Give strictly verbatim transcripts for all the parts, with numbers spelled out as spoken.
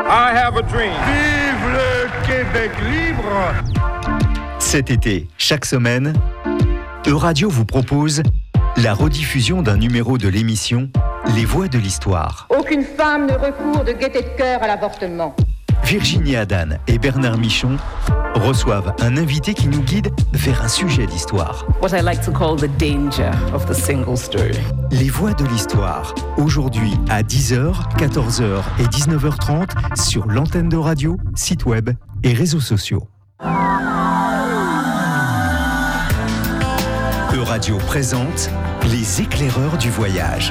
I have a dream. Vive le Québec libre! Cet été, chaque semaine, Euradio vous propose la rediffusion d'un numéro de l'émission Les Voix de l'Histoire. Aucune femme ne recourt de gaieté de cœur à l'avortement. Virginie Adan et Bernard Michon reçoivent un invité qui nous guide vers un sujet d'histoire. What I like to call the danger of the single story. Les Voix de l'Histoire, aujourd'hui à dix heures, quatorze heures et dix-neuf heures trente sur l'antenne de radio, site web et réseaux sociaux. Euradio présente Les éclaireurs du voyage.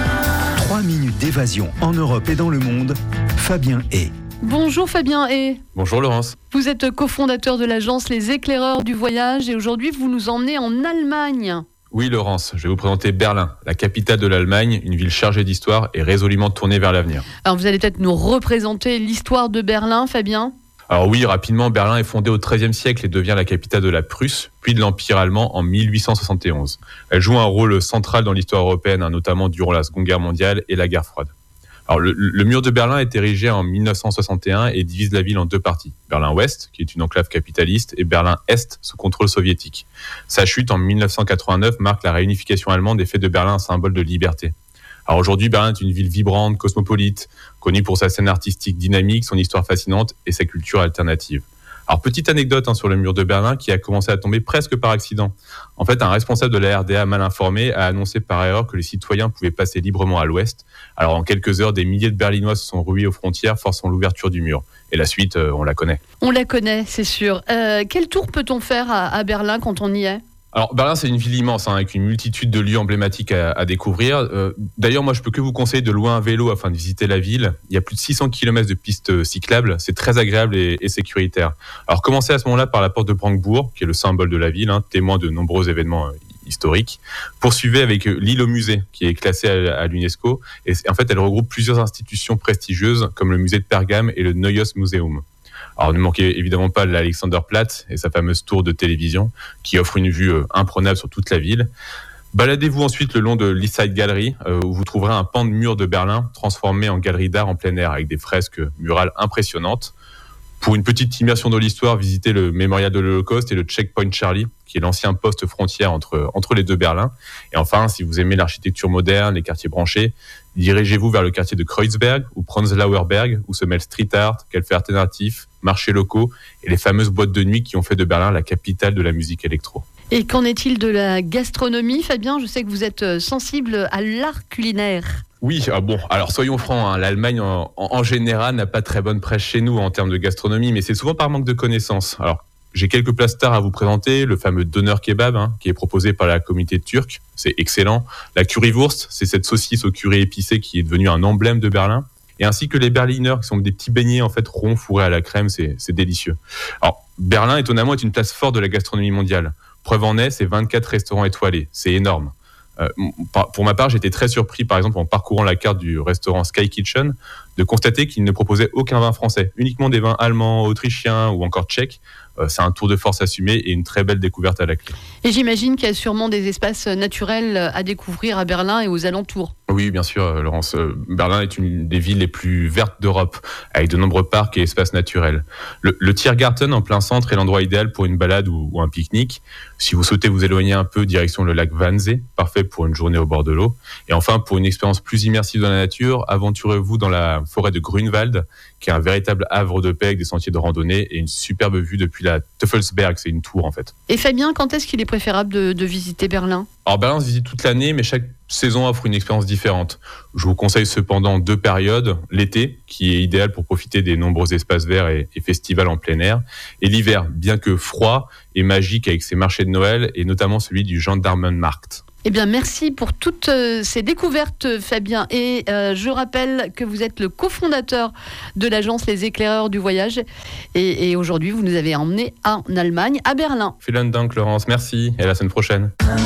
Trois minutes d'évasion en Europe et dans le monde, Fabien Hay. Bonjour Fabien Hay. Bonjour Laurence. Vous êtes cofondateur de l'agence Les éclaireurs du voyage et aujourd'hui vous nous emmenez en Allemagne. Oui Laurence, je vais vous présenter Berlin, la capitale de l'Allemagne, une ville chargée d'histoire et résolument tournée vers l'avenir. Alors vous allez peut-être nous représenter l'histoire de Berlin, Fabien ? Alors oui, rapidement, Berlin est fondée au treizième siècle et devient la capitale de la Prusse, puis de l'Empire allemand en mille huit cent soixante et onze. Elle joue un rôle central dans l'histoire européenne, hein, notamment durant la Seconde Guerre mondiale et la guerre froide. Alors, le, le mur de Berlin est érigé en mille neuf cent soixante et un et divise la ville en deux parties. Berlin-Ouest, qui est une enclave capitaliste, et Berlin-Est, sous contrôle soviétique. Sa chute en mille neuf cent quatre-vingt-neuf marque la réunification allemande et fait de Berlin un symbole de liberté. Alors aujourd'hui, Berlin est une ville vibrante, cosmopolite, connue pour sa scène artistique dynamique, son histoire fascinante et sa culture alternative. Alors, petite anecdote hein, sur le mur de Berlin qui a commencé à tomber presque par accident. En fait, un responsable de la R D A mal informé a annoncé par erreur que les citoyens pouvaient passer librement à l'ouest. Alors, en quelques heures, des milliers de Berlinois se sont rués aux frontières, forçant l'ouverture du mur. Et la suite, euh, on la connaît. On la connaît, c'est sûr. Euh, quel tour peut-on faire à, à Berlin quand on y est ? Alors, Berlin, c'est une ville immense, hein, avec une multitude de lieux emblématiques à, à découvrir. Euh, d'ailleurs, moi, je peux que vous conseiller de louer un vélo afin de visiter la ville. Il y a plus de six cents kilomètres de pistes cyclables. C'est très agréable et, et sécuritaire. Alors, commencez à ce moment-là par la porte de Brandebourg, qui est le symbole de la ville, hein, témoin de nombreux événements euh, historiques. Poursuivez avec euh, l'île au musée, qui est classée à, à l'UNESCO. Et en fait, elle regroupe plusieurs institutions prestigieuses, comme le musée de Pergame et le Neues Museum. Alors ne manquez évidemment pas l'Alexanderplatz et sa fameuse tour de télévision qui offre une vue euh, imprenable sur toute la ville. Baladez-vous ensuite le long de l'East Side Gallery euh, où vous trouverez un pan de mur de Berlin transformé en galerie d'art en plein air avec des fresques murales impressionnantes. Pour une petite immersion dans l'histoire, visitez le mémorial de l'Holocauste et le Checkpoint Charlie, qui est l'ancien poste frontière entre, entre les deux Berlins. Et enfin, si vous aimez l'architecture moderne, les quartiers branchés, dirigez-vous vers le quartier de Kreuzberg ou Prenzlauer Berg, où se mêlent street art, cafés alternatifs, marchés locaux et les fameuses boîtes de nuit qui ont fait de Berlin la capitale de la musique électro. Et qu'en est-il de la gastronomie, Fabien ? Je sais que vous êtes sensible à l'art culinaire. Oui, ah bon, alors soyons francs, hein, l'Allemagne en, en général n'a pas très bonne presse chez nous en termes de gastronomie, mais c'est souvent par manque de connaissances. Alors, j'ai quelques plats stars à vous présenter, le fameux Doner Kebab, hein, qui est proposé par la communauté turque, c'est excellent. La Currywurst, c'est cette saucisse au curry épicé qui est devenue un emblème de Berlin. Et ainsi que les Berliner, qui sont des petits beignets en fait ronds fourrés à la crème, c'est, c'est délicieux. Alors, Berlin, étonnamment, est une place forte de la gastronomie mondiale. Preuve en est, c'est vingt-quatre restaurants étoilés, c'est énorme. Euh, pour ma part, j'étais très surpris, par exemple, en parcourant la carte du restaurant Sky Kitchen, de constater qu'il ne proposait aucun vin français, uniquement des vins allemands, autrichiens ou encore tchèques. Euh, c'est un tour de force assumé et une très belle découverte à la clé. Et j'imagine qu'il y a sûrement des espaces naturels à découvrir à Berlin et aux alentours. Oui, bien sûr, Laurence. Euh, Berlin est une des villes les plus vertes d'Europe, avec de nombreux parcs et espaces naturels. Le, le Tiergarten, en plein centre, est l'endroit idéal pour une balade ou, ou un pique-nique. Si vous souhaitez vous éloigner un peu, direction le lac Wannsee, parfait pour une journée au bord de l'eau. Et enfin, pour une expérience plus immersive dans la nature, aventurez-vous dans la forêt de Grunwald, qui est un véritable havre de paix avec des sentiers de randonnée et une superbe vue depuis la Teufelsberg, c'est une tour en fait. Et Fabien, quand est-ce qu'il est préférable de, de visiter Berlin ? Alors Berlin se visite toute l'année, mais chaque saison offre une expérience différente. Je vous conseille cependant deux périodes, l'été, qui est idéal pour profiter des nombreux espaces verts et, et festivals en plein air, et l'hiver, bien que froid et magique avec ses marchés de Noël, et notamment celui du Gendarmenmarkt. Eh bien, merci pour toutes euh, ces découvertes, Fabien. Et euh, je rappelle que vous êtes le cofondateur de l'agence Les Éclaireurs du Voyage. Et, et aujourd'hui, vous nous avez emmenés en Allemagne, à Berlin. Vielen Dank, Laurence. Merci. Et à la semaine prochaine.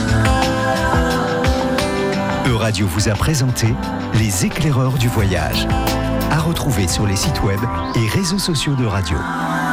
Euradio vous a présenté Les Éclaireurs du Voyage. À retrouver sur les sites web et réseaux sociaux de radio.